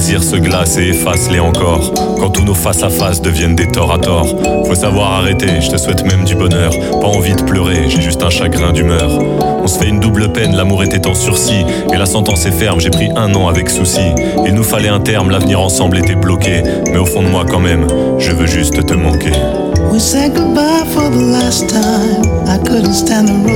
plaisirs se glacent et effacent-les encore. Quand tous nos face à face deviennent des torts à tort. Faut savoir arrêter, je te souhaite même du bonheur. Pas envie de pleurer, j'ai juste un chagrin d'humeur. On se fait une double peine, l'amour était en sursis. Et la sentence est ferme, j'ai pris 1 an avec souci. Il nous fallait un terme, l'avenir ensemble était bloqué. Mais au fond de moi quand même, je veux juste te manquer. We said goodbye for the last time. I couldn't stand the road.